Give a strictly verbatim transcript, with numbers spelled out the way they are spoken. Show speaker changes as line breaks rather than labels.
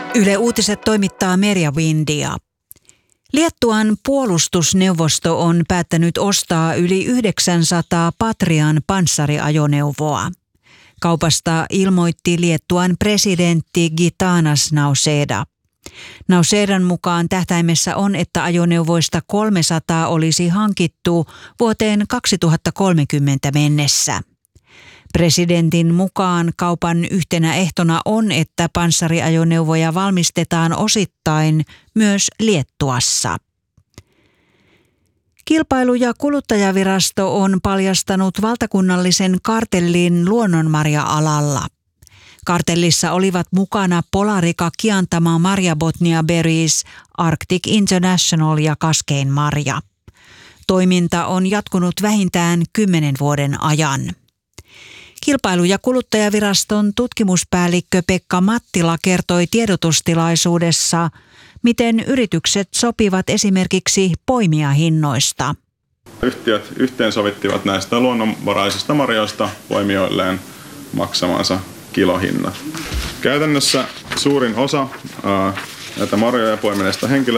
Yle Uutiset toimittaa Merja Windia. Liettuan puolustusneuvosto on päättänyt ostaa yli yhdeksänsataa Patrian panssariajoneuvoa. Kaupasta ilmoitti Liettuan presidentti Gitanas Nausėda. Nausėdan mukaan tähtäimessä on, että ajoneuvoista kolmesataa olisi hankittu vuoteen kaksituhattakolmekymmentä mennessä. Presidentin mukaan kaupan yhtenä ehtona on, että panssariajoneuvoja valmistetaan osittain myös Liettuassa. Kilpailu- ja kuluttajavirasto on paljastanut valtakunnallisen kartellin luonnonmarja-alalla. Kartellissa olivat mukana Polarica Kiantama Marja Botnia Berries, Arctic International ja Kaskein Marja. Toiminta on jatkunut vähintään kymmenen vuoden ajan. Kilpailu- ja kuluttajaviraston tutkimuspäällikkö Pekka Mattila kertoi tiedotustilaisuudessa, miten yritykset sopivat esimerkiksi poimijahinnoista.
Yhtiöt yhteensovittivat näistä luonnonvaraisista marjoista poimijoilleen maksamansa kilohinnat. Käytännössä suurin osa ää, näitä marjoja poimineista henkilöistä